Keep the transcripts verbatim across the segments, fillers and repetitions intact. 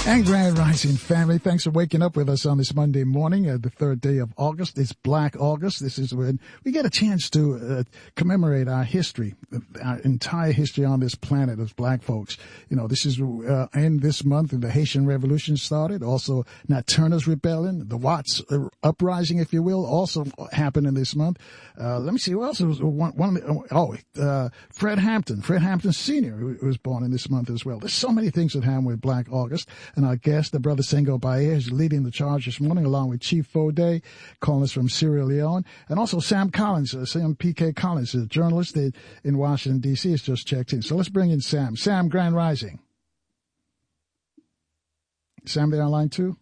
And Grand Rising family, thanks for waking up with us on this Monday morning, uh, the third day of August. It's Black August. This is when we get a chance to uh, commemorate our history, our entire history on this planet as black folks. You know, this is uh, in this month the Haitian Revolution started. Also, Nat Turner's Rebellion, the Watts Uprising, if you will, also happened in this month. Uh, let me see who else was one. one of the, oh, uh, Fred Hampton, Fred Hampton Senior, who was born in this month as well. There's so many things that happen with Black August. And our guest, the brother Sengo Baye, is leading the charge this morning, along with Chief Fode, calling us from Sierra Leone, and also Sam Collins, uh, Sam P K Collins, a journalist that in Washington, D C, has just checked in. So let's bring in Sam. Sam, Grand Rising. Sam, there on line two?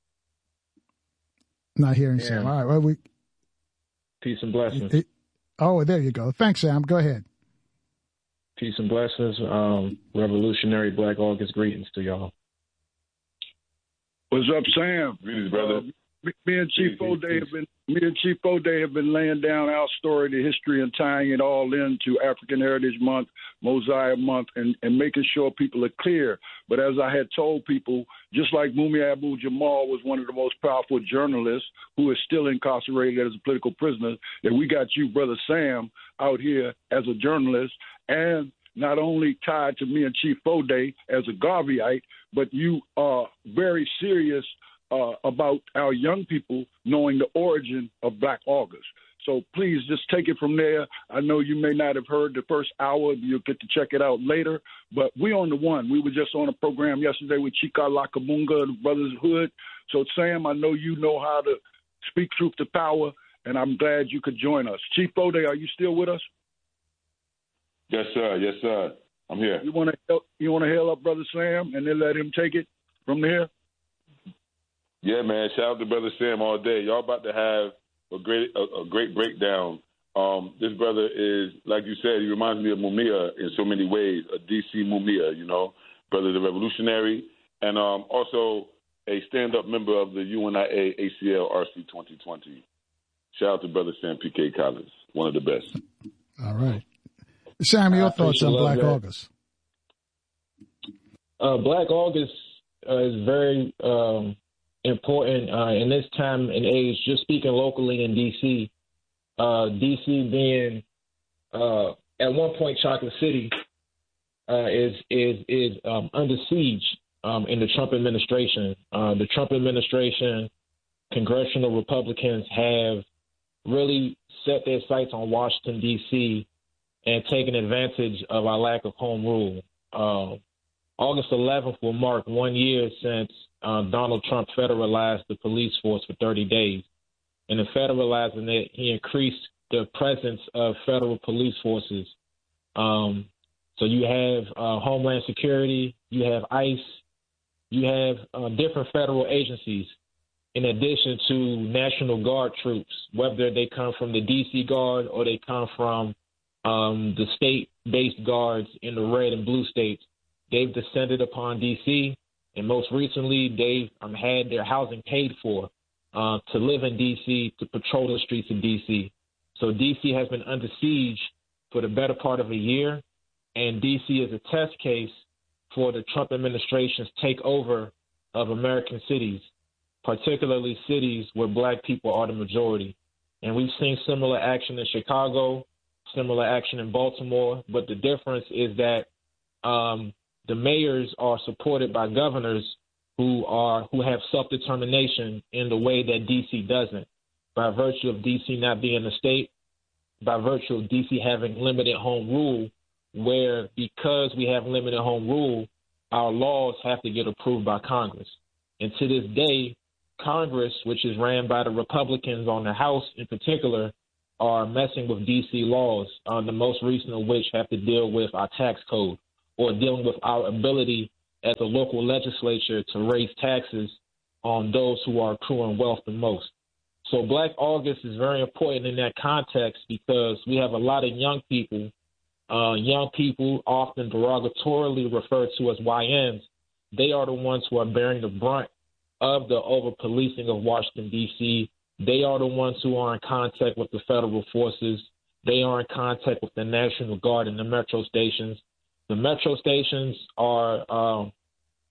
Not hearing yeah. Sam. All right. Well, we. Peace and blessings. It, oh, there you go. Thanks, Sam. Go ahead. Peace and blessings. Um, revolutionary Black August greetings to y'all. What's up, Sam? Greetings, brother. Uh, me and Chief Fode have been me and Chief Fode have been laying down our story, the history, and tying it all into African Heritage Month, Mosiah Month, and, and making sure people are clear. But as I had told people, just like Mumia Abu-Jamal was one of the most powerful journalists who is still incarcerated as a political prisoner, that we got you, Brother Sam, out here as a journalist, and not only tied to me and Chief Fode as a Garveyite, but you are very serious uh, about our young people knowing the origin of Black August. So please just take it from there. I know you may not have heard the first hour. You'll get to check it out later. But we on the one. We were just on a program yesterday with Chika Lakamunga, the Brothers Hood. So, Sam, I know you know how to speak truth to power, and I'm glad you could join us. Chief Fode, are you still with us? Yes, sir. Yes, sir. I'm here. You want to you want to hail up Brother Sam and then let him take it from there? Yeah, man. Shout out to Brother Sam all day. Y'all about to have a great a, a great breakdown. Um, this brother is, like you said, he reminds me of Mumia in so many ways, a D C Mumia, you know, brother the revolutionary, and um, also a stand-up member of the U N I A A C L R C twenty twenty. Shout out to Brother Sam P K Collins, one of the best. All right. Sam, your thoughts on Black that. August? Uh, Black August uh, is very um, important uh, in this time and age. Just speaking locally in D C, uh, D C being uh, at one point Chocolate City uh, is is is um, under siege um, in the Trump administration. Uh, the Trump administration, congressional Republicans have really set their sights on Washington, D C, and taking advantage of our lack of home rule. Uh, August eleventh will mark one year since uh, Donald Trump federalized the police force for thirty days. And in federalizing it, he increased the presence of federal police forces. Um, so you have uh, Homeland Security, you have ICE, you have uh, different federal agencies, in addition to National Guard troops, whether they come from the D C Guard or they come from Um, the state-based guards in the red and blue states. They've descended upon D C, and most recently they've um, had their housing paid for uh, to live in D C, to patrol the streets of D C. So D C has been under siege for the better part of a year, and D C is a test case for the Trump administration's takeover of American cities, particularly cities where black people are the majority. And we've seen similar action in Chicago, similar action in Baltimore, but the difference is that um, the mayors are supported by governors who are who have self-determination in the way that D C doesn't, by virtue of D C not being a state, by virtue of D C having limited home rule, where because we have limited home rule, our laws have to get approved by Congress. And to this day, Congress, which is ran by the Republicans on the House in particular, are messing with D C laws, uh, the most recent of which have to deal with our tax code, or dealing with our ability as a local legislature to raise taxes on those who are accruing wealth the most. So Black August is very important in that context because we have a lot of young people, uh, young people often derogatorily referred to as Y Ns. They are the ones who are bearing the brunt of the over-policing of Washington, D C. They are the ones who are in contact with the federal forces. They are in contact with the National Guard and the metro stations. The metro stations are uh,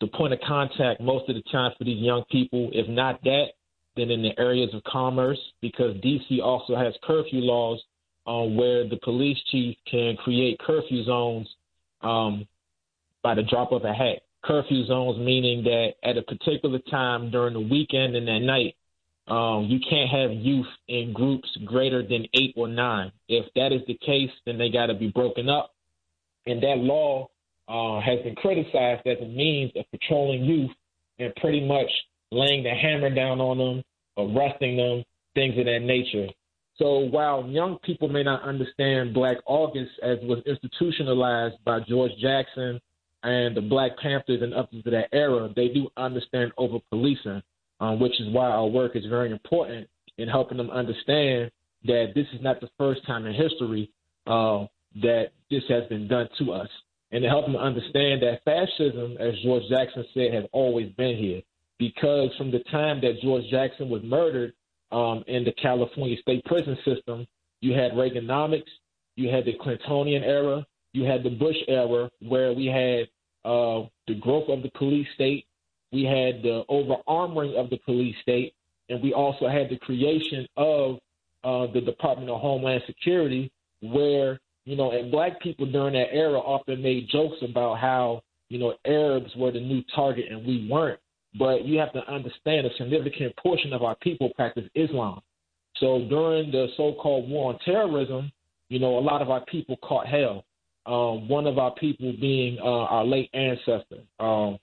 the point of contact most of the time for these young people. If not that, then in the areas of commerce, because D C also has curfew laws um, where the police chief can create curfew zones um, by the drop of a hat. Curfew zones meaning that at a particular time during the weekend and at night, um, you can't have youth in groups greater than eight or nine. If that is the case, then they got to be broken up. And that law uh, has been criticized as a means of patrolling youth and pretty much laying the hammer down on them, arresting them, things of that nature. So while young people may not understand Black August as was institutionalized by George Jackson and the Black Panthers and up to that era, they do understand over-policing, um, which is why our work is very important in helping them understand that this is not the first time in history uh, that this has been done to us. And to help them understand that fascism, as George Jackson said, has always been here. Because from the time that George Jackson was murdered um, in the California state prison system, you had Reaganomics, you had the Clintonian era, you had the Bush era, where we had uh, the growth of the police state, we had the over-armoring of the police state, and we also had the creation of uh, the Department of Homeland Security, where, you know, and Black people during that era often made jokes about how, you know, Arabs were the new target and we weren't. But you have to understand a significant portion of our people practice Islam. So during the so-called war on terrorism, you know, a lot of our people caught hell. Um, one of our people being uh, our late ancestor, um,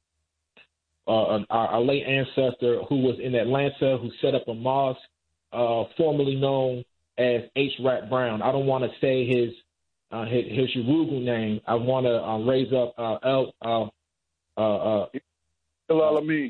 uh, our, our late ancestor who was in Atlanta, who set up a mosque, uh, formerly known as H. Rat Brown. I don't want to say his uh, his, his Yoruba name. I want to uh, raise up uh, El uh, uh, uh, Al-Amin.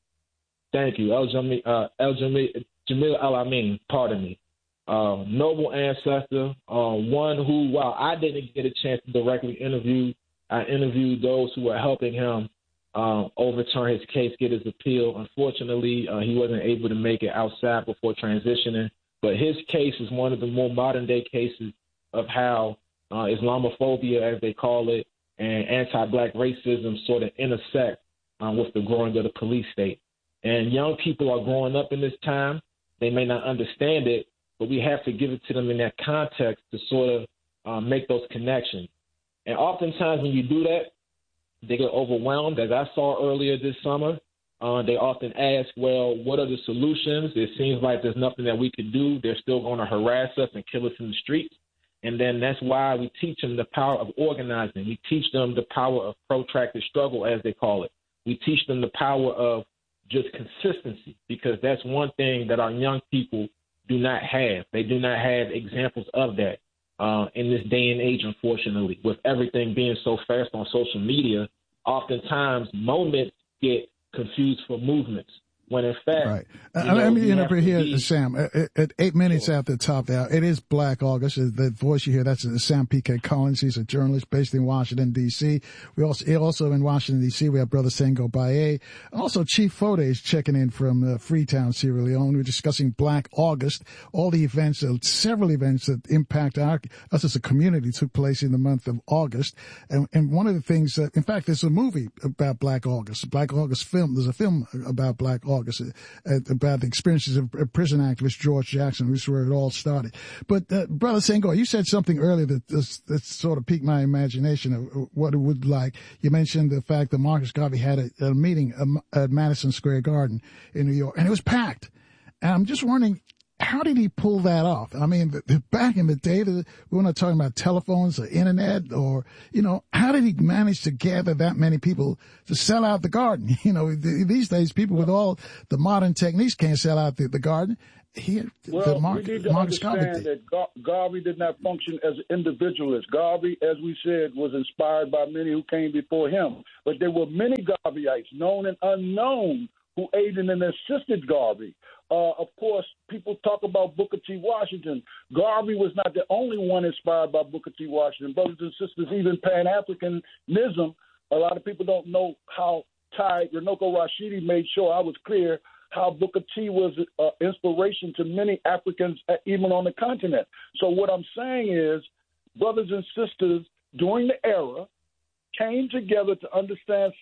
Thank you, El Jamil, uh, El Jamil, Jamil Al-Amin. Pardon me. Uh, noble ancestor, uh, one who, while I didn't get a chance to directly interview, I interviewed those who were helping him um, overturn his case, get his appeal. Unfortunately, uh, he wasn't able to make it outside before transitioning. But his case is one of the more modern-day cases of how uh, Islamophobia, as they call it, and anti-Black racism sort of intersect uh, with the growing of the police state. And young people are growing up in this time. They may not understand it, but we have to give it to them in that context to sort of uh, make those connections. And oftentimes when you do that, they get overwhelmed. As I saw earlier this summer, uh, they often ask, well, what are the solutions? It seems like there's nothing that we could do. They're still going to harass us and kill us in the streets. And then that's why we teach them the power of organizing. We teach them the power of protracted struggle, as they call it. We teach them the power of just consistency, because that's one thing that our young people do not have. They do not have examples of that uh, in this day and age, unfortunately. With everything being so fast on social media, oftentimes moments get confused for movements, when in fact, right. Uh, know, let me interrupt here, be, Sam. At, at eight minutes sure. after the top now, it is Black August. The voice you hear, that's Sam P K. Collins. He's a journalist based in Washington, D C. We also, also in Washington, D C, we have Brother Sengo Baye. Also, Chief Fode is checking in from uh, Freetown, Sierra Leone. We're discussing Black August, all the events, uh, several events that impact our, us as a community took place in the month of August. And, and one of the things, uh, in fact, there's a movie about Black August, Black August film. There's a film about Black August. Uh, about the experiences of prison activist George Jackson, which is where it all started. But, uh, Brother Sengo, you said something earlier that, this, that sort of piqued my imagination of what it would like. You mentioned the fact that Marcus Garvey had a, a meeting at Madison Square Garden in New York, and it was packed. And I'm just wondering, how did he pull that off? I mean, the, the, back in the day, the, we're not talking about telephones or internet or, you know, how did he manage to gather that many people to sell out the garden? You know, the, these days, people with all the modern techniques can't sell out the, the garden. He, well, the Mar- we need to Marcus understand that Gar- Garvey did not function as an individualist. Garvey, as we said, was inspired by many who came before him. But there were many Garveyites, known and unknown, who aided and assisted Garvey. Uh, of course, people talk about Booker T. Washington. Garvey was not the only one inspired by Booker T. Washington. Brothers and sisters, even Pan-Africanism, a lot of people don't know how Ty Runoko Rashidi made sure I was clear how Booker T was uh, inspiration to many Africans, uh, even on the continent. So what I'm saying is, brothers and sisters during the era came together to understand self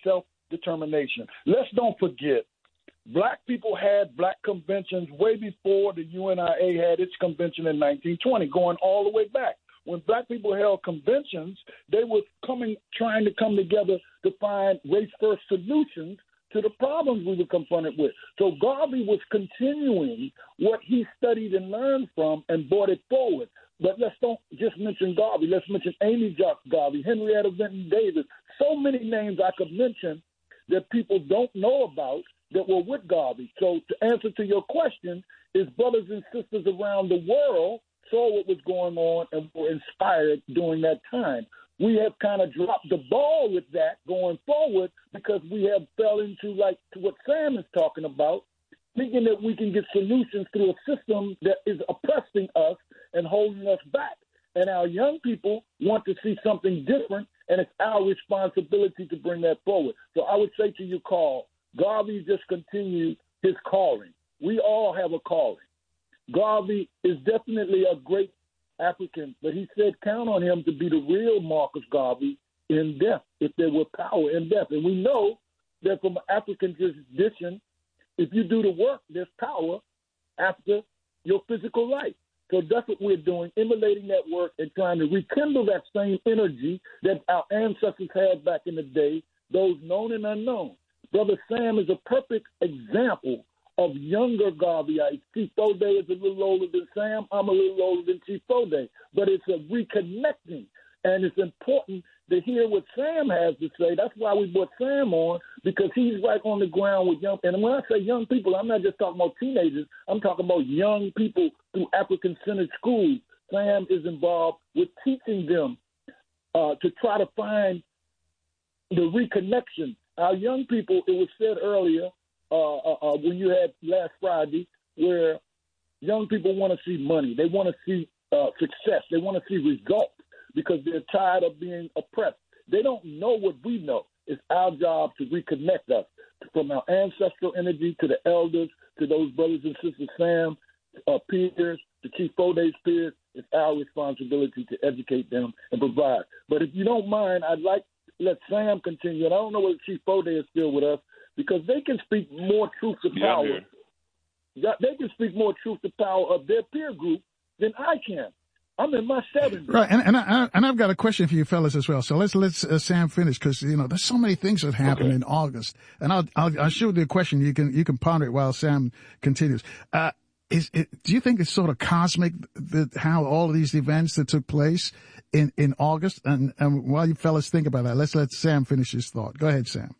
self-determination. Let's don't forget, black people had black conventions way before the U N I A had its convention in nineteen twenty, going all the way back. When black people held conventions, they were coming, trying to come together to find race-first solutions to the problems we were confronted with. So Garvey was continuing what he studied and learned from and brought it forward. But let's don't just mention Garvey. Let's mention Amy Jacques Garvey, Henrietta Benton Davis. So many names I could mention that people don't know about that were with Garvey. So to answer to your question, is brothers and sisters around the world saw what was going on and were inspired during that time. We have kind of dropped the ball with that going forward because we have fell into, like, to what Sam is talking about, thinking that we can get solutions through a system that is oppressing us and holding us back. And our young people want to see something different, and it's our responsibility to bring that forward. So I would say to you, Carl, Garvey just continued his calling. We all have a calling. Garvey is definitely a great African, but he said count on him to be the real Marcus Garvey in death, if there were power in death. And we know that from an African tradition, if you do the work, there's power after your physical life. So that's what we're doing, emulating that work and trying to rekindle that same energy that our ancestors had back in the day, those known and unknown. Brother Sam is a perfect example of younger Garvey. Chief Fode is a little older than Sam. I'm a little older than Chief Fode. But it's a reconnecting, and it's important to hear what Sam has to say. That's why we brought Sam on, because he's right on the ground with young. And when I say young people, I'm not just talking about teenagers. I'm talking about young people through African-centered schools. Sam is involved with teaching them uh, to try to find the reconnection. Our young people, it was said earlier, Uh, uh, uh, when you had last Friday, where young people want to see money. They want to see uh, success. They want to see results because they're tired of being oppressed. They don't know what we know. It's our job to reconnect us from our ancestral energy to the elders, to those brothers and sisters, Sam, uh, peers, to Chief Fode's peers. It's our responsibility to educate them and provide. But if you don't mind, I'd like to let Sam continue. And I don't know whether Chief Fode is still with us, because they can speak more truth to power. Yeah, they can speak more truth to power of their peer group than I can. I'm in my seventies. Right, and and, I, and I've got a question for you fellas as well. So let's let uh, Sam finish, because you know there's so many things that happen okay. in August, and I'll I'll, I'll shoot you a question. You can you can ponder it while Sam continues. Uh, is it, do you think it's sort of cosmic that how all of these events that took place in in August? And, and while you fellas think about that, let's let Sam finish his thought. Go ahead, Sam.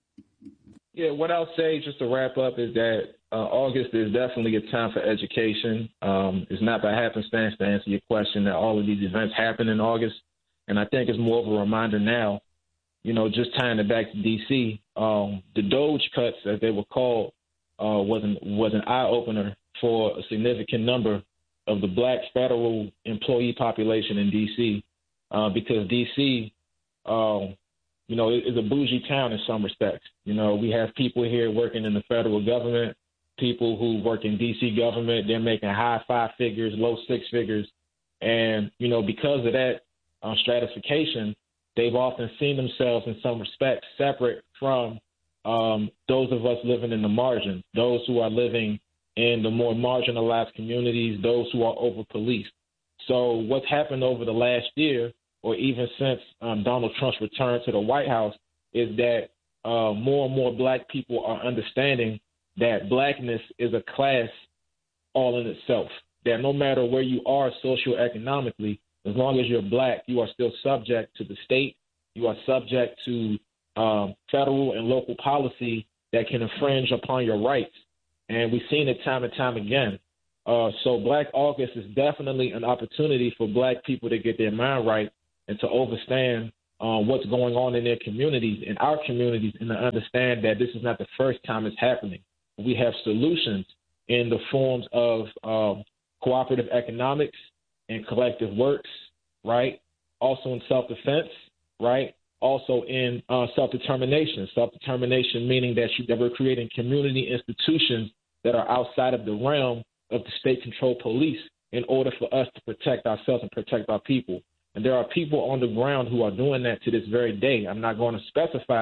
Yeah, what I'll say just to wrap up is that uh, August is definitely a time for education. Um, it's not by happenstance, to answer your question, that all of these events happen in August. And I think it's more of a reminder now, you know, just tying it back to D C, um, the Doge cuts, as they were called, uh, was an, was an eye-opener for a significant number of the black federal employee population in D C, uh, because D C, um, you know, is a bougie town in some respects. You know, we have people here working in the federal government, people who work in D C government. They're making high five figures, low six figures. And, you know, because of that uh, stratification, they've often seen themselves in some respects separate from um, those of us living in the margins, those who are living in the more marginalized communities, those who are over-policed. So what's happened over the last year, or even since um, Donald Trump's return to the White House, is that uh, more and more black people are understanding that blackness is a class all in itself, that no matter where you are socioeconomically, as long as you're black, you are still subject to the state. You are subject to um, federal and local policy that can infringe upon your rights. And we've seen it time and time again. Uh, so Black August is definitely an opportunity for black people to get their mind right and to understand uh, what's going on in their communities, in our communities, and to understand that this is not the first time it's happening. We have solutions in the forms of um, cooperative economics and collective works, right? Also in self-defense, right? Also in uh, self-determination. Self-determination meaning that, you, that we're creating community institutions that are outside of the realm of the state-controlled police in order for us to protect ourselves and protect our people. And there are people on the ground who are doing that to this very day. I'm not going to specify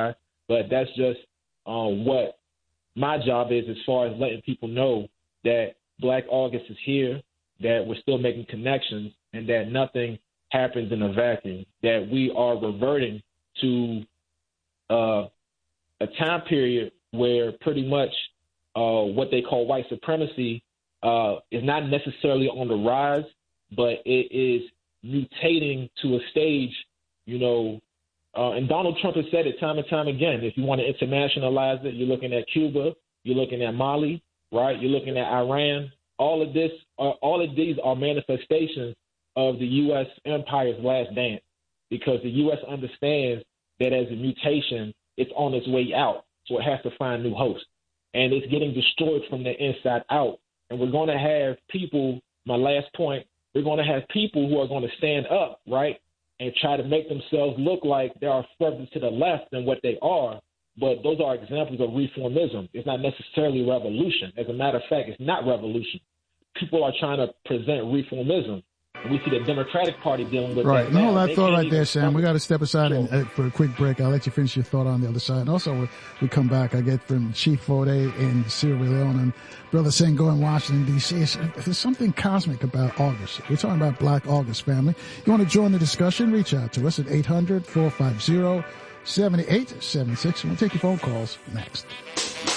But that's just um, what my job is as far as letting people know that Black August is here, that we're still making connections, and that nothing happens in a vacuum, that we are reverting to uh, a time period where pretty much uh, what they call white supremacy uh, is not necessarily on the rise, but it is mutating to a stage, you know, uh, and Donald Trump has said it time and time again. If you want to internationalize it, you're looking at Cuba, you're looking at Mali, right? You're looking at Iran. All of this, uh, all of these are manifestations of the U S empire's last dance, because the U S understands that as a mutation, it's on its way out, so it has to find new hosts, and it's getting destroyed from the inside out. And we're going to have people. My last point: we're going to have people who are going to stand up, right, and try to make themselves look like they are further to the left than what they are. But those are examples of reformism. It's not necessarily revolution. As a matter of fact, it's not revolution. People are trying to present reformism. And we see the Democratic Party dealing with right. that. No, now. that They thought right even there, Sam. We got to step aside Sure. and, uh, for a quick break. I'll let you finish your thought on the other side. And also, we, we come back. I get from Chief Fode in Sierra Leone and Brother Senghor in Washington, D C It's, there's something cosmic about August. We're talking about Black August, family. You want to join the discussion? Reach out to us at eight hundred, four five zero, seven eight seven six. We'll take your phone calls next.